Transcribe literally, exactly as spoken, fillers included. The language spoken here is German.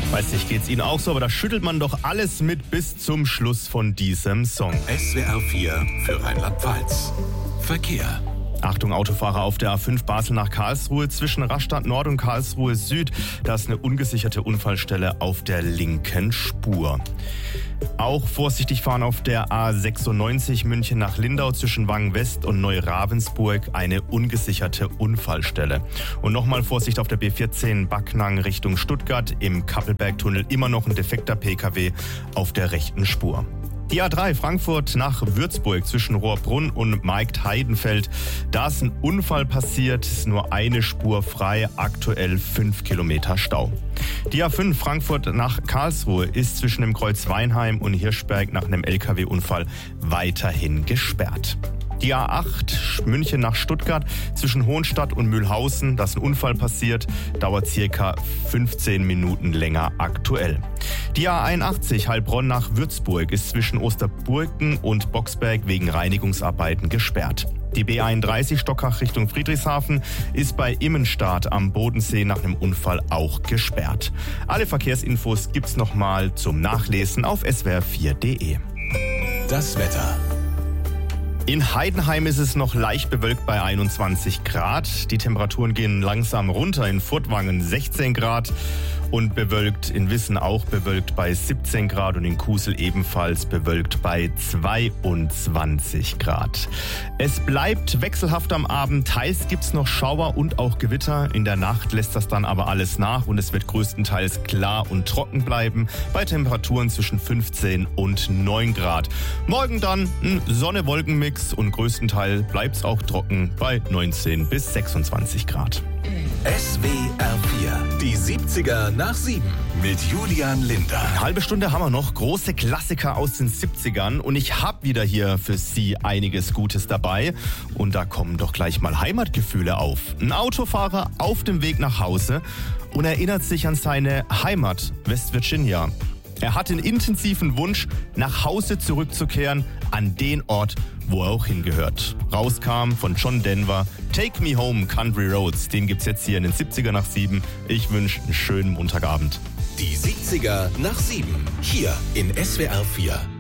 Weiß nicht, geht's Ihnen auch so, aber da schüttelt man doch alles mit bis zum Schluss von diesem Song. S W R vier für Rheinland-Pfalz. Verkehr. Achtung, Autofahrer auf der A fünf Basel nach Karlsruhe zwischen Rastatt Nord und Karlsruhe Süd. Da ist eine ungesicherte Unfallstelle auf der linken Spur. Auch vorsichtig fahren auf der A sechsundneunzig München nach Lindau zwischen Wangen West und Neu-Ravensburg, eine ungesicherte Unfallstelle. Und nochmal Vorsicht auf der B vierzehn Backnang Richtung Stuttgart, im Kappelbergtunnel immer noch ein defekter P K W auf der rechten Spur. Die A drei Frankfurt nach Würzburg zwischen Rohrbrunn und Markt-Heidenfeld. Da ist ein Unfall passiert, ist nur eine Spur frei, aktuell fünf Kilometer Stau. Die A fünf Frankfurt nach Karlsruhe ist zwischen dem Kreuz Weinheim und Hirschberg nach einem L K W-Unfall weiterhin gesperrt. Die A acht München nach Stuttgart zwischen Hohenstadt und Mühlhausen, da ist ein Unfall passiert, dauert circa fünfzehn Minuten länger aktuell. Die A einundachtzig Heilbronn nach Würzburg ist zwischen Osterburken und Boxberg wegen Reinigungsarbeiten gesperrt. Die B einunddreißig Stockach Richtung Friedrichshafen ist bei Immenstadt am Bodensee nach einem Unfall auch gesperrt. Alle Verkehrsinfos gibt's nochmal zum Nachlesen auf s w r vier punkt d e. Das Wetter. In Heidenheim ist es noch leicht bewölkt bei einundzwanzig Grad. Die Temperaturen gehen langsam runter. In Furtwangen sechzehn Grad und bewölkt, in Wissen auch bewölkt bei siebzehn Grad und in Kusel ebenfalls bewölkt bei zweiundzwanzig Grad. Es bleibt wechselhaft am Abend. Teils gibt's noch Schauer und auch Gewitter. In der Nacht lässt das dann aber alles nach und es wird größtenteils klar und trocken bleiben bei Temperaturen zwischen fünfzehn und neun Grad. Morgen dann ein Sonne-Wolken-Mix. Und größtenteils bleibt es auch trocken bei neunzehn bis sechsundzwanzig Grad. S W R vier, die siebziger nach sieben mit Julian Linder. Eine halbe Stunde haben wir noch, große Klassiker aus den siebzigern und ich habe wieder hier für Sie einiges Gutes dabei und da kommen doch gleich mal Heimatgefühle auf. Ein Autofahrer auf dem Weg nach Hause und erinnert sich an seine Heimat, West Virginia. Er hat den intensiven Wunsch, nach Hause zurückzukehren, an den Ort, wo er auch hingehört. Rauskam von John Denver, Take Me Home, Country Roads. Den gibt's jetzt hier in den siebziger nach sieben. Ich wünsche einen schönen Montagabend. Die siebziger nach sieben, hier in S W R vier.